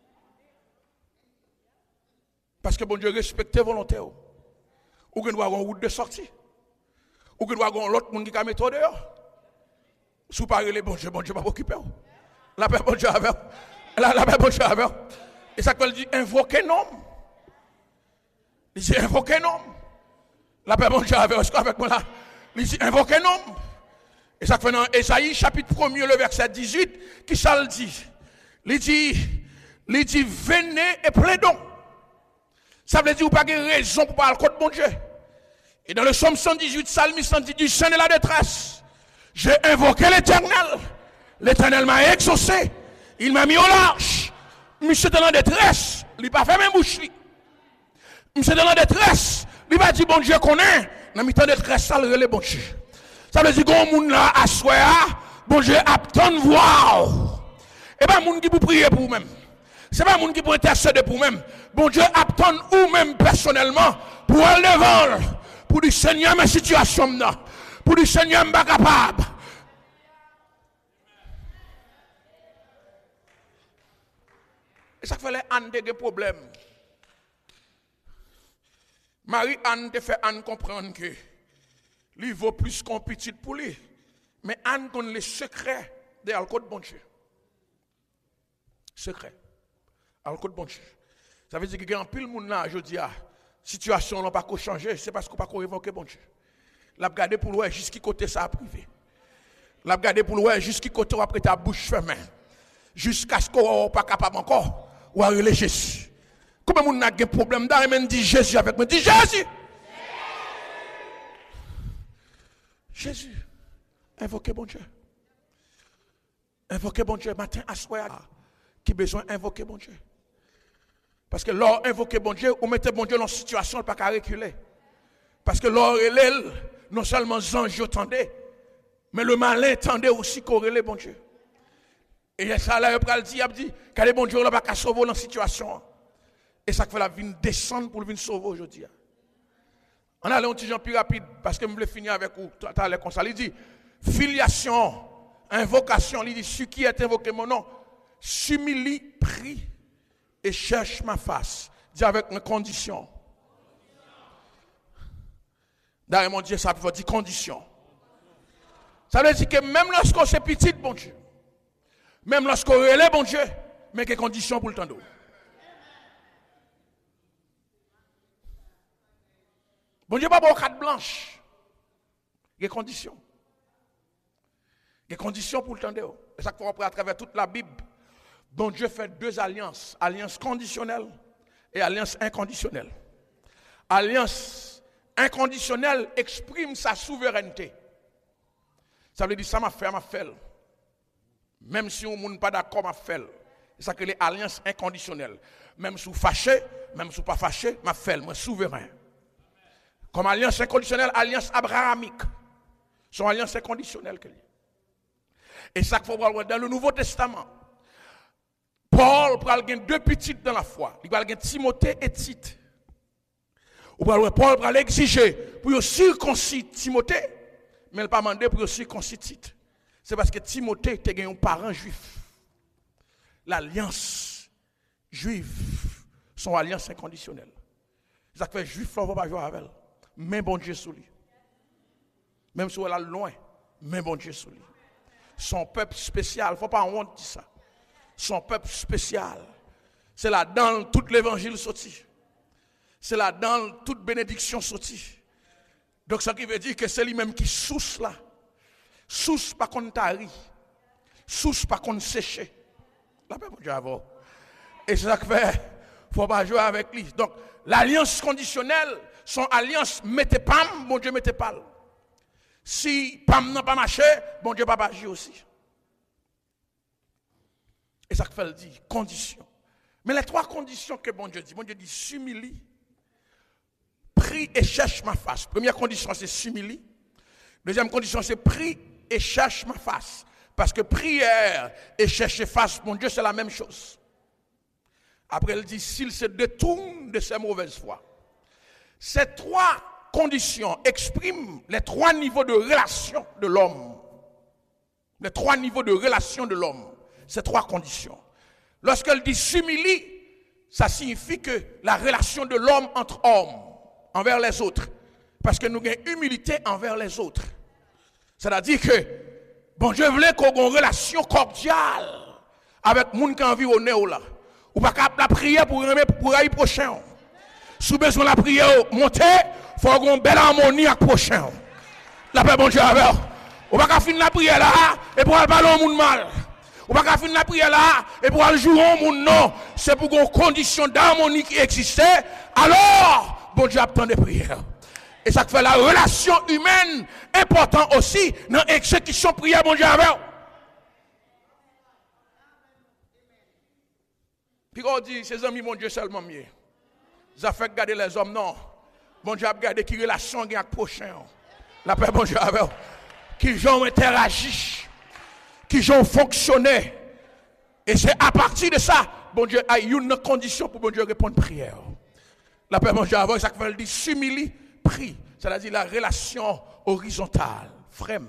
[SPEAKER 2] Parce que bon Dieu respecte volonté. Ou qu'il doit avoir une route de sortie. Ou qu'il doit avoir l'autre monde qui a méthode dehors. Si vous parlez les bon Dieu va occuper. La paix bon Dieu avec. La paix bon Dieu avec. Et ça veut dire invoquer nom. Il dit invoquer nom. La paix bon Dieu avec. Est-ce qu'avec moi là? Il dit invoquer nom. Et ça fait dans Ésaïe chapitre 1er le verset 18 qui ça le dit. Il dit venez et plaidons. Ça veut dire que vous n'avez pas raison pour parler contre mon Dieu. Et dans le psaume 118, psalmiste dit du sein de la détresse. J'ai invoqué l'Éternel. L'Éternel m'a exaucé. Il m'a mis au large. Monsieur est dans la détresse. Il n'a pas fait même bouche. Monsieur est dans la détresse. Il va dire bon Dieu connaît. Dans mi-temps de détresse, ça le bon Dieu. Ça veut dire que mon monde là, à soi, bon Dieu attend voir. Et pas moun qui pour prier pour vous-même. C'est pas moun qui pour intercéder pour vous-même. Bon Dieu attend vous-même personnellement pour aller devant. Pour dire Seigneur, ma situation là. Pour dire Seigneur, je ne suis pas capable. Et ça fait les Anne des problèmes. Marie-Anne te fait Anne comprendre que lui vaut plus qu'un petit pour lui. Mais Anne connaît les secrets de l'alcool de bon Dieu. Secret. Alcool de bon Dieu. Ça veut dire qu'il y a un pile de monde là, je dis, situation n'a pas changé, c'est parce qu'on n'a pas révoqué bon Dieu. L'a regardé pour le jusqu'à côté ça a privé. L'a regardé pour le jusqu'à côté après ta bouche fermée. Jusqu'à ce qu'on pas capable encore ou aller Jésus. Comment on a des problèmes dans et dit Jésus avec moi, dit Jésus. Jésus. Invoquez bon Dieu. Invoquez bon Dieu matin à soir. Qui besoin d'invoquer bon Dieu. Parce que l'or invoquer bon Dieu, ou mettez bon Dieu dans une situation, il ne peut pas reculer. Parce que l'or et l'aile, non seulement les anges entendent, mais le malin entendait aussi corréler bon Dieu. Et ça, là, il dit, quand les bon Dieu, il ne peut pas sauver dans la situation. Et ça fait la vie descendre pour venir sauver aujourd'hui. On a un petit gens plus rapide, parce que je voulais finir avec vous, tout à l'heure comme ça. Il dit, Filiation, invocation, il dit, celui qui est invoqué mon nom, s'humilie, prie et cherche ma face. Dis avec une condition. D'ailleurs, mon Dieu, ça veut dire condition. Ça veut dire que même lorsqu'on est petit, bon Dieu, même lorsqu'on relève, bon Dieu, mais quelles conditions pour le temps d'eau. Bon Dieu, pas pour carte blanche. Il y a des conditions. Il y a des conditions pour le temps d'eau. Et ça qu'on à travers toute la Bible. Bon Dieu fait deux alliances. Alliance conditionnelle et alliance inconditionnelle. Alliance inconditionnelle exprime sa souveraineté. Ça veut dire ça m'a fait. Même si on n'est pas d'accord, m'a fait. C'est ça que les alliances inconditionnelles. Même si vous fâché, même si vous pas fâché, m'a fait, moi souverain. Comme alliance inconditionnelle, alliance abrahamique. Son alliance inconditionnelle. Et ça qu'il faut voir dans le Nouveau Testament. Paul prend deux petites dans la foi. Il va Timothée et Tite. Paul va l'exiger pour circoncis Timothée, mais il n'a pas demandé pour circoncis Tite. C'est parce que Timothée était un parent juif. L'alliance juive, son alliance inconditionnelle. Ça fait juif, on ne va pas jouer avec elle. Mais bon Dieu sous lui. Même si elle est loin, mais bon Dieu sous lui. Son peuple spécial, il ne faut pas honte de ça. Son peuple spécial. C'est là dans tout l'évangile sorti. C'est là dans toute bénédiction sortie. Donc ça qui veut dire que c'est lui-même qui sousse là. Sousse pas qu'on tari. Sousse pas qu'on séché. La paix, mon Dieu, avant. Et c'est ça que fait, faut pas jouer avec lui. Donc l'alliance conditionnelle, son alliance mettez pam, bon Dieu mettez pas. Si pam n'a pas marché, bon Dieu pas agir aussi. Et ça que fait le dit, condition. Mais les trois conditions que bon Dieu dit s'humilie, prie et cherche ma face. Première condition, c'est s'humilie. Deuxième condition, c'est prie et cherche ma face. Parce que prière et chercher face, mon Dieu, c'est la même chose. Après, il dit, s'il se détourne de ses mauvaises voies. Ces trois conditions expriment les trois niveaux de relation de l'homme. Les trois niveaux de relation de l'homme. Ces trois conditions. Lorsqu'elle dit s'humilie, ça signifie que la relation de l'homme entre hommes, envers les autres. Parce que nous avons humilité envers les autres. C'est-à-dire que, bon Dieu voulait qu'on ait une relation cordiale avec les gens qui environnent là. Ou pas la prière pour le prochain. Si vous avez besoin de la prière monter, il faut avoir une belle harmonie avec le prochain. La paix, bon Dieu, avec. Ou pas finir la prière là, et pour aller parler au monde mal. Ou pas finir la prière là, et pour aller jouer au monde non. C'est pour une condition d'harmonie qui existait. Alors, bon Dieu a besoin de prières. Et ça fait la relation humaine importante aussi dans l'exécution prière, bon Dieu, avec. Puis on dit, ces amis, mon Dieu, seulement mieux. Ça fait garder les hommes, non. Bon Dieu a gardé qui relation avec le prochain. La paix, bon Dieu, avec. Qui ont interagi, qui ont fonctionné. Et c'est à partir de ça, bon Dieu a eu une condition pour bon Dieu répondre à prière. La paix, bon Dieu, avec ça veut dire s'humilie, prie. C'est-à-dire la relation horizontale, frème.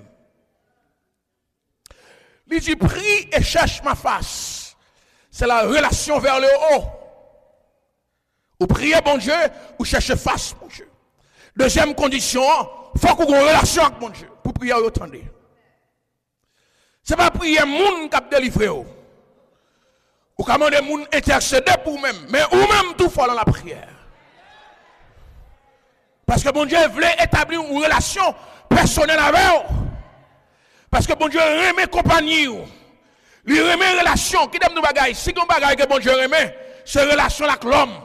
[SPEAKER 2] Il dit prie et cherche ma face. C'est la relation vers le haut. Ou prier bon Dieu, ou chercher face bon Dieu. Deuxième condition, il faut qu'on ait une relation avec bon Dieu pour prier au temps. Ce n'est pas prier moun qui a délivré. Ou comment des moun intercéder pour vous-même, mais ou-même tout faut dans la prière. Parce que bon Dieu voulait établir une relation personnelle avec vous. Parce que bon Dieu remet compagnie. Il remet relation. Qui donne nous bagaille? Si on bagaille que bon Dieu remet, c'est relation avec l'homme.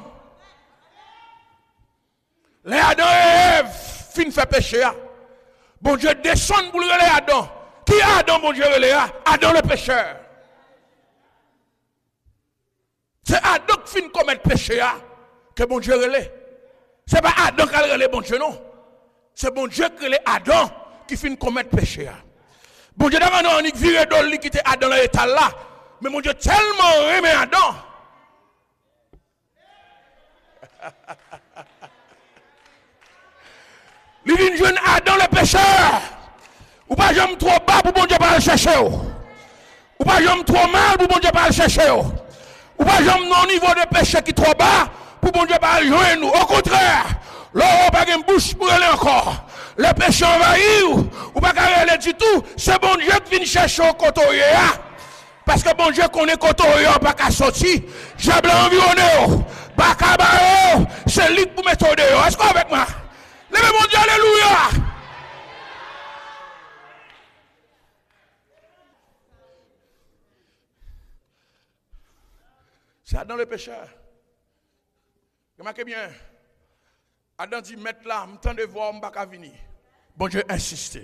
[SPEAKER 2] Les Adam et Ève fin fait péché. Bon Dieu descend pour le relais Adam. Qui est Adam, bon Dieu relais? Adam le pécheur. C'est Adam qui fin commettre péché que bon Dieu relais. Ce n'est pas Adam qui a relais bon Dieu, non. C'est bon Dieu qui relais Adam qui fin commettre péché. Bon Dieu d'abord on y viré d'ol qui était Adam dans l'état là. Mais mon Dieu tellement aimé Adam. Il vient jeune Adam le pécheur. Ou pas jamais trop bas pour bon Dieu pas le chercher. Ou pas jamais trop mal pour bon Dieu pas le chercher. Ou pas jamais non niveau de péché qui trop bas pour bon Dieu pas le joindre nous. Au contraire, l'on pas une bouche pour aller encore. Le péché envahit ou pas aller du tout. C'est bon Dieu qui vient chercher au côté. Parce que bon Dieu connaît côté pas qu'à sortir. J'ai blanc environné. Pas qu'à c'est lui pour mettre dehors. Est-ce qu'on avec moi? Levez mon Dieu, alléluia. C'est Adam le pécheur. Remarquez bien. Adam dit, mettre là, je m'attends de voir, je ne vais pas venir. Bon Dieu insiste.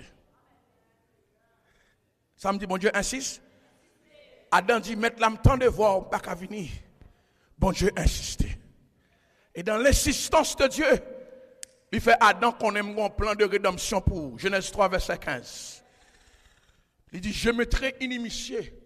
[SPEAKER 2] Ça me dit, bon Dieu insiste. Adam dit, mettre là, je m'attends de voir, je ne vais pas venir. Bon Dieu insiste. Et dans l'insistance de Dieu, il fait Adam qu'on aime un plan de rédemption pour Genèse 3, verset 15. Il dit, je mettrai inimitié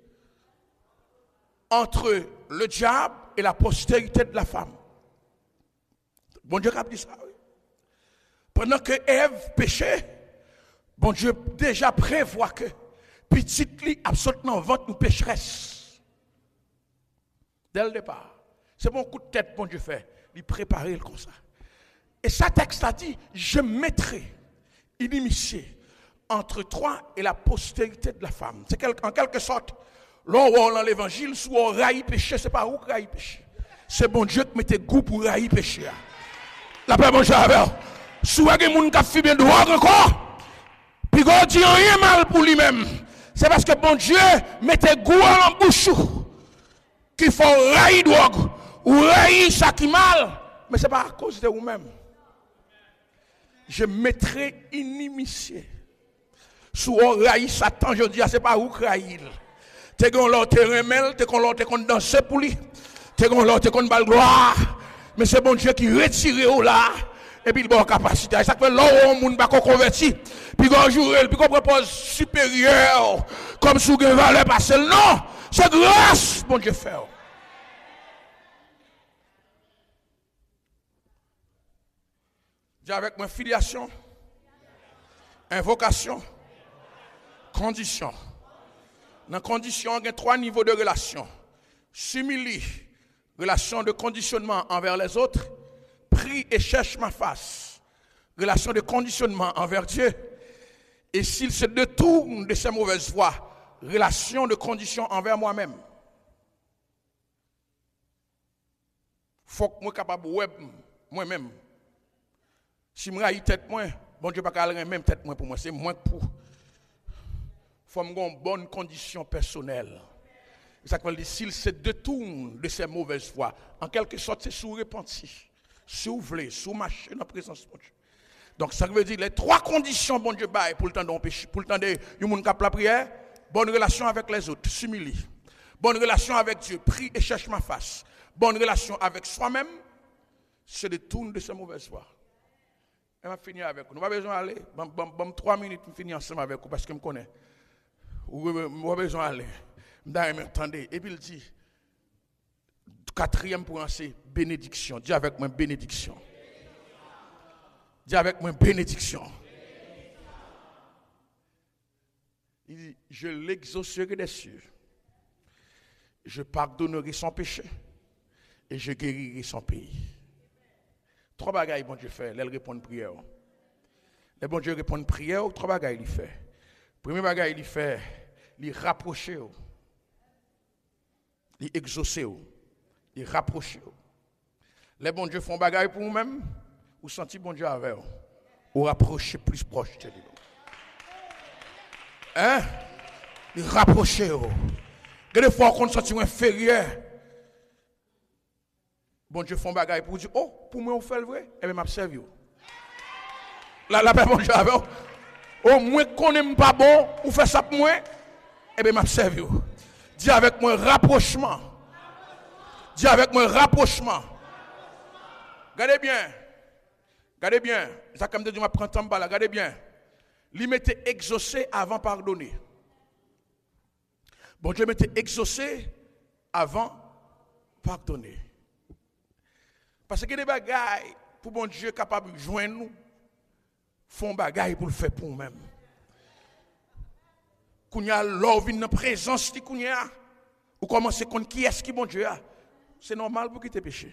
[SPEAKER 2] entre le diable et la postérité de la femme. Bon Dieu a dit ça, oui. Pendant que Ève péchait, bon Dieu déjà prévoit que petite lit absolument vente nous pécheresse. Dès le départ. C'est mon coup de tête, bon Dieu fait. Il préparait comme ça. Et sa texte a dit, je mettrai inimitié entre toi et la postérité de la femme. C'est en quelque sorte, l'on voit dans l'évangile, sous on raille péché, c'est pas où raille péché. C'est bon Dieu qui mettait goût pour railler péché. La paix, bon Dieu, sous il y a des gens qui font bien droit encore, puis God dit rien mal pour lui-même. C'est parce que bon Dieu mettait goût en bouche qu'il faut railler drogue ou railler ça qui mal, mais ce n'est pas à cause de vous-même. Je mettrai inimitié. Sous on raille Satan, je dis, ce n'est pas où railler. T'es qu'on l'autre remel, t'es qu'on l'autre qu'on danse pour lui, t'es qu'on l'autre qu'on bal gloire, mais c'est bon Dieu qui retire au là. Et puis il a une capacité. Ça fait là où on ne va pas convertir. Puis quand on joue, puis qu'on propose supérieur, comme sous une valeur passée. Non, c'est grâce, bon Dieu fait. Dis avec moi filiation, invocation, condition. Dans condition, il y a 3 niveaux de relation. Simili, relation de conditionnement envers les autres. Prie et cherche ma face. Relation de conditionnement envers Dieu. Et s'il se détourne de ses mauvaises voies, relation de condition envers moi-même. Faut que moi capable web moi-même. Si je raille tête moi, bon Dieu pas qu'à même tête moi pour moi, c'est moins pour. Faut me une bonne condition personnelle. Ça veut dire s'il se détourne de ses mauvaises voies, en quelque sorte c'est sous repenti. Si vous voulez, sous marcher dans la présence de Dieu. Donc ça veut dire les 3 conditions bon Dieu bail pour le temps d'un péché, pour le temps de monde qui la prière, bonne relation avec les autres, s'humilie. Bonne relation avec Dieu, prie et cherche ma face. Bonne relation avec soi-même, se détourne de ses mauvaises voies. Et on va finir avec vous. Nous n'avons pas besoin d'aller. Bon, 3 minutes pour finir ensemble avec vous parce que je me connais. Nous n'avons pas besoin d'aller. Attendez. Et puis il dit, 4e point, c'est bénédiction. Dis avec moi bénédiction. Dis avec moi bénédiction. Il dit, je l'exaucerai des cieux. Je pardonnerai son péché. Et je guérirai son pays. 3 bagailles, bon Dieu fait. Elle répond à prière. Le bon Dieu répond à prière, 3 bagailles il fait. Premier bagaille il fait, il rapprocher. Il exaucer. Il rapprocher. Les bon Dieu font bagaille pour vous-même, ou sentez bon Dieu avec vous. Ou rapprocher plus proche de lui. Hein? Il rapprocher. Des fois qu'on sent inférieur. Bon Dieu font bagaille pour dire, oh, pour moi on fait le vrai, et bien m'a servi. La paix bon Dieu avec vous. Oh, moi qu'on n'aime pas bon, ou fait ça pour moi, et bien m'a servi. Dis avec moi rapprochement. Dis avec moi rapprochement. Regardez bien. Regardez bien. Ça comme de Dieu m'a prend temps là, regardez bien. Il m'était exaucé avant pardonner. Bon Dieu m'était exaucé avant pardonner. Parce que des bagailles pour bon Dieu capable de joindre nous, font bagailles pour le faire pour nous-mêmes. Kounya l'or vient dans présence de Kounya. Ou commencer à connaître qui est-ce qui bon Dieu a. C'est normal pour quitter péché.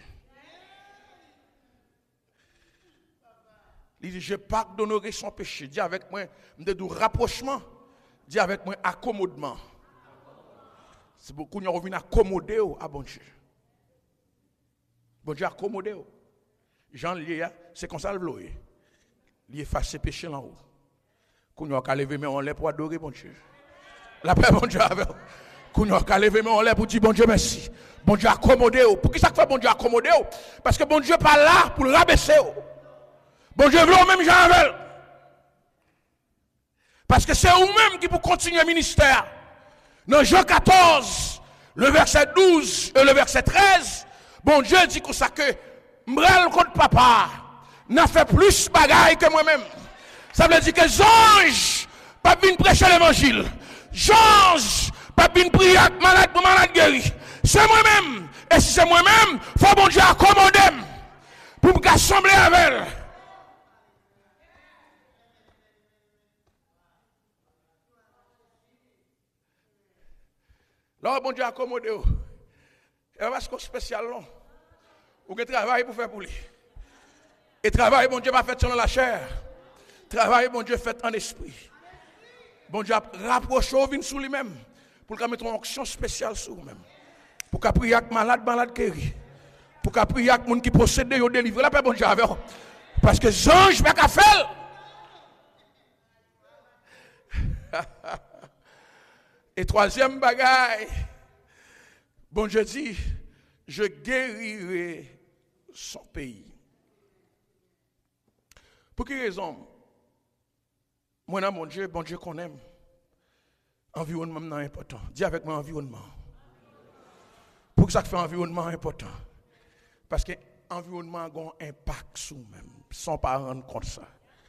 [SPEAKER 2] Il dit, je pardonnerai son péché. Dis avec moi, de rapprochement. Dis avec moi, accommodement. C'est beaucoup nous revenons accommoder à bon Dieu. Bon Dieu accommoder. Jean Lia, c'est comme ça le vouloir. Il efface ses péchés en haut. Qu'on a levé mais on l'a pour adorer bon Dieu. La paix bon Dieu avec. Qu'on a levé mais on l'a pour dire bon Dieu merci. Bon Dieu accommoder. Pour qui ça fait bon Dieu accommoder? Parce que bon Dieu pas là pour le rabaisser. Bon Dieu veut même Jean avec. Parce que c'est vous-même qui pour continuer le ministère. Dans Jean 14, le verset 12 et le verset 13, bon Dieu dit comme ça que m'bral contre papa n'a fait plus bagaille que moi-même. Ça veut dire que les anges pas venir prêcher l'évangile. Les anges pas venir prier avec malade pour malade guéri. C'est moi-même. Et si c'est moi-même, faut bon Dieu accommoder pour me rassembler avec elle. Là, bon Dieu accommodé. Et parce que spécial non. Ou que travail pour faire pour lui. Et travail, bon Dieu, pas fait selon la chair. Travail, bon Dieu, fait en esprit. Bon Dieu, rapproché au vin sous lui-même. Pour qu'il mette une action spéciale sur lui-même. Pour qu'il prie avec malade guéri. Pour qu'il prie avec les gens qui possèdent et délivrent. La paix, bon Dieu, avec. Parce que les anges, pas qu'à faire. Et troisième bagaille, bon Dieu dit, je guérirai son pays. Pour quelle raison? Moi, mon Dieu qu'on aime. Environnement est important. Dis avec moi environnement. Pour que ça fait environnement important? Parce que l'environnement a un impact sur nous-mêmes, sans pas rendre compte de ça.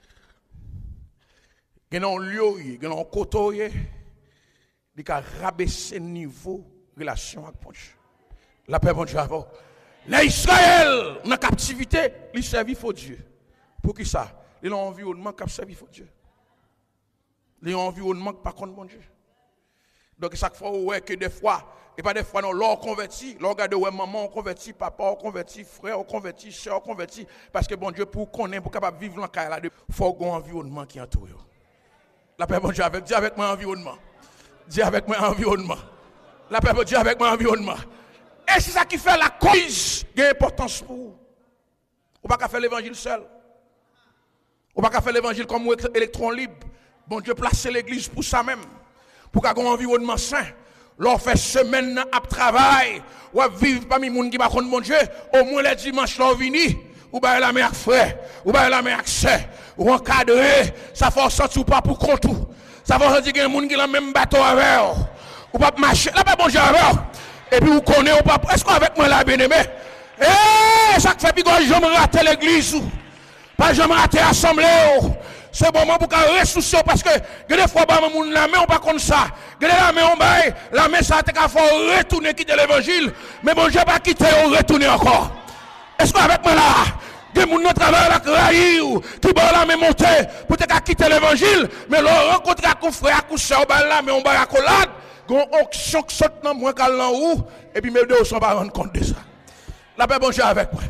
[SPEAKER 2] Il y a un lieu, il y a un côté, il a rabaissé le niveau de relation avec mon Dieu. La paix, mon Dieu, avant. L'Israël, dans la captivité, il servait pour Dieu. Pour qui ça? Il a un environnement qui a servi pour Dieu. Il a un environnement qui n'a pas contre mon Dieu. Donc, chaque fois, ouais, que des fois, et pas des fois, non, l'on converti, l'on regarde, ouais, maman converti, papa converti, frère converti, soeur converti, parce que bon Dieu, pour connaître, pour capable vivre dans le cas là, il faut un environnement qui entoure. La paix, bon Dieu, dis avec moi environnement. Dis avec moi environnement. La paix, bon Dieu, avec moi environnement. Et c'est ça qui fait la cause de l'importance pour vous. On ne peut pas faire l'évangile seul. On ne peut pas faire l'évangile comme électron libre. Bon Dieu, placer l'église pour ça même. Pour qu'il y ait un environnement sain. L'on fait semaine à travail. Ou à vivre parmi les gens qui ne connaissent pas mon Dieu. Au moins les dimanches, l'on vient. Ou bien la main avec frère. Ou bien la main avec sœur. Ou encadré. Ça fait sentir pas pour compte tout. Ça veut dire qu'il y a des gens qui ont le même bateau avec. Ou pas marcher. Là, pas bon Dieu avec. Et puis vous connaissez, est-ce qu'avec moi là, bien aimé? Eh, ça fait que je me rate l'église. Pas je me rate l'assemblée. C'est bon moment pour qu'on ressuscite parce que des fois, la main, on pas comme ça. La main, on baille. La main, ça a faut retourner, quitter l'évangile. Mais bon, je ne vais pas quitter, on retourner encore. Est-ce qu'avec moi là, des gens qui travaillent la craïe, qui vont la main monter pour quitter l'évangile, mais l'on rencontre un frère, un soeur, là, mais on va à la collade. Gon onction qui saute dans moi qu'à l'en haut et puis mes deux sont pas rendre compte de ça. La paix bon Dieu avec moi.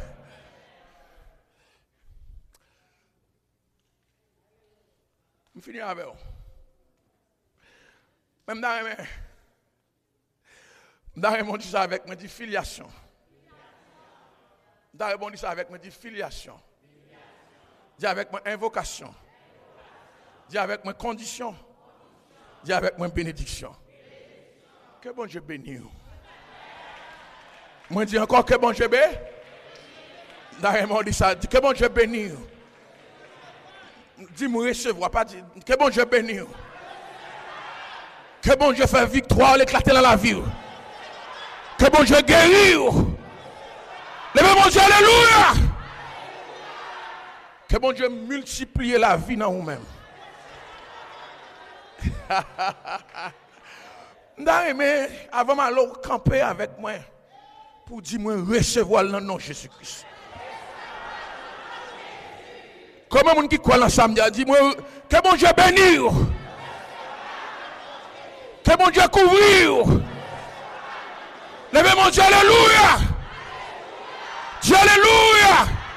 [SPEAKER 2] Je finis avec vous. Même dans mon dit ça avec moi dit filiation. Dans mon dit ça avec moi dit filiation. Dis avec moi invocation. Dis avec moi condition. Dis avec moi bénédiction. Que bon Dieu bénisse. Moi dis encore que bon Dieu bénisse. D'ailleurs, dit ça. Que bon Dieu bénisse. Dis-moi recevoir, pas dire que bon Dieu bénisse. Que bon Dieu fait victoire, l'éclater dans la vie. Que bon Dieu guérir. Levez mon Dieu, alléluia. Que bon Dieu multiplie la vie dans vous-même. Mais avant de camper avec moi pour dire moi recevoir le nom de Jésus-Christ. Comment mon qui croit ensemble dit moi que bon Dieu bénisse. Que mon Dieu couvrir. Levez mon Dieu, alléluia. Dieu, alléluia.